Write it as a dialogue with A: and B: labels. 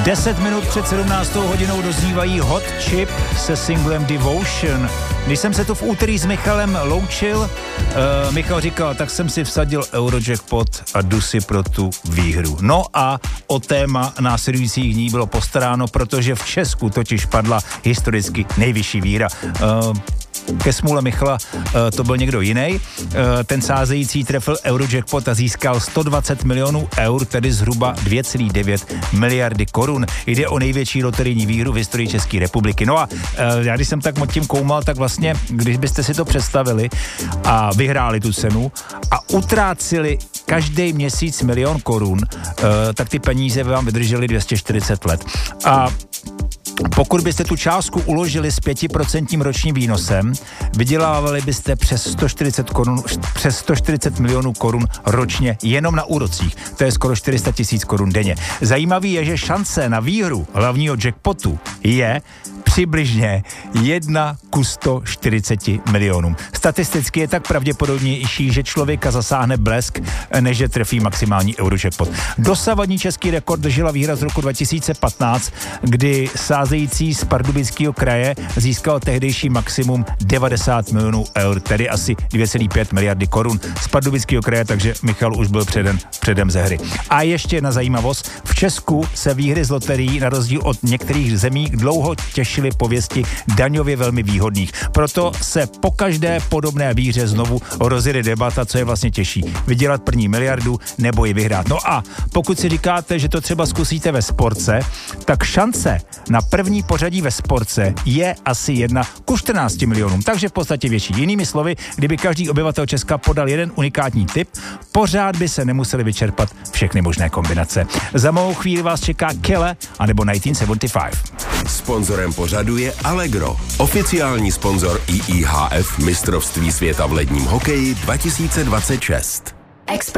A: 10 minut před 17. hodinou doznívají Hot Chip se singlem Devotion. Když jsem se tu v úterý s Michalem loučil, Michal říkal, tak jsem si vsadil Eurojackpot a jdu si pro tu výhru. No a o téma následujících dní bylo postaráno, protože v Česku totiž padla historicky nejvyšší výhra. Ke smůle Michala to byl někdo jiný. Ten sázející trefil Eurojackpot a získal 120 milionů eur, tedy zhruba 2,9 miliardy korun. Jde o největší loterijní výhru v historii České republiky. No a já když jsem tak moc tím koumal, tak vlastně, když byste si to představili a vyhráli tu cenu a utrácili každý měsíc 1 000 000 korun, tak ty peníze by vám vydržely 240 let. A pokud byste tu částku uložili s 5% ročním výnosem, vydělávali byste přes 140 milionů korun ročně jenom na úrocích. To je skoro 400 000 korun denně. Zajímavý je, že šance na výhru hlavního jackpotu je přibližně 1:140 milionům. Statisticky je tak pravděpodobnější, že člověka zasáhne blesk, než že trefí maximální Eurojackpot. Dosavadní český rekord držela výhra z roku 2015, kdy sázející z Pardubického kraje získal tehdejší maximum 90 milionů eur, tedy asi 2,5 miliardy korun z Pardubického kraje, takže Michal už byl předem ze hry. A ještě jedna zajímavost, v Česku se výhry z loterií na rozdíl od některých zemí dlouho těšily pověsti daňově velmi výhodných. Proto se po každé podobné výhře znovu rozjede debata, co je vlastně těžší. Vydělat první miliardu nebo ji vyhrát. No a pokud si říkáte, že to třeba zkusíte ve sportce, tak šance na první pořadí ve sportce je asi 1:14 milionům, takže v podstatě větší. Jinými slovy, kdyby každý obyvatel Česka podal jeden unikátní tip, pořád by se nemuseli vyčerpat všechny možné kombinace. Za malou chvíli vás čeká Kele anebo 1975.
B: Sponzorem pořadu je Allegro, oficiální sponzor IIHF mistrovství světa v ledním hokeji 2026.